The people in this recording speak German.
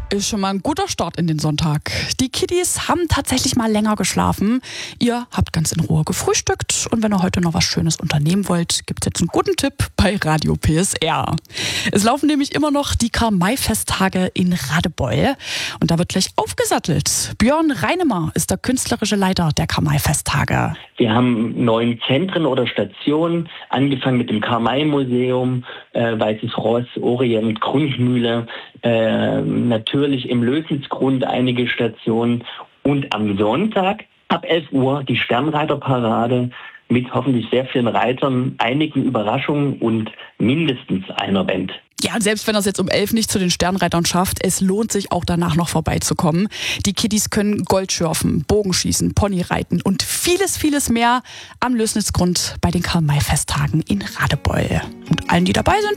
Ist schon mal ein guter Start in den Sonntag. Die Kiddies haben tatsächlich mal länger geschlafen. Ihr habt ganz in Ruhe gefrühstückt. Und wenn ihr heute noch was Schönes unternehmen wollt, gibt es jetzt einen guten Tipp bei Radio PSR. Es laufen nämlich immer noch die Karl-May-Festtage in Radebeul. Und da wird gleich aufgesattelt. Björn Reinemer ist der künstlerische Leiter der Karl-May-Festtage. Wir haben 9 Zentren oder Stationen, angefangen mit dem Karl-May-Museum, Weißes Ross, Orient, Grundmühle, natürlich im Lösnitzgrund einige Stationen und am Sonntag ab 11 Uhr die Sternreiterparade mit hoffentlich sehr vielen Reitern, einigen Überraschungen und mindestens einer Band. Ja, und selbst wenn er es jetzt um 11 nicht zu den Sternreitern schafft, es lohnt sich auch danach noch vorbeizukommen. Die Kiddies können Goldschürfen, Bogenschießen, Ponyreiten und vieles, vieles mehr am Lösnitzgrund bei den Karl-May-Festtagen in Radebeul. Und allen, die dabei sind,